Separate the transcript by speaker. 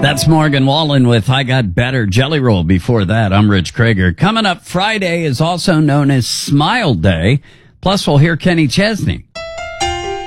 Speaker 1: That's Morgan Wallen with I Got Better. Jelly Roll before that. I'm Rich Krager. Coming up Friday is also known as Smile Day. Plus, we'll hear Kenny Chesney.